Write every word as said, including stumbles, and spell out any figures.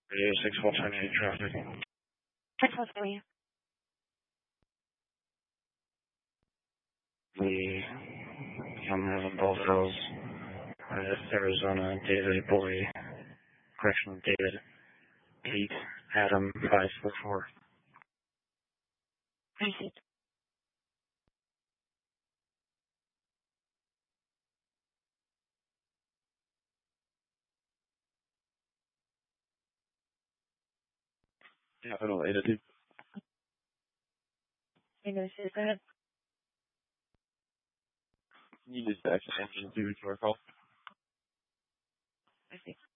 Radio six one eight traffic. six one seven. We come having both those. Uh, Arizona, David Boy, correction, David Pete, Adam five four four. I see. Capital Attitude. You know, say that. You just actually engine to our call. I see.